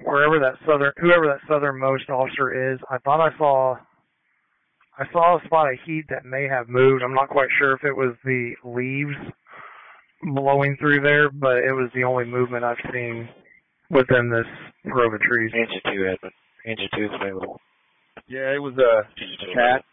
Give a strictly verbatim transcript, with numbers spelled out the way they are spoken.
wherever that southern, whoever that southernmost officer is, I thought I saw, I saw a spot of heat that may have moved. I'm not quite sure if it was the leaves blowing through there, but it was the only movement I've seen within this grove of trees. Answer two, Edmund. Answer two is available. Yeah, it was a cat.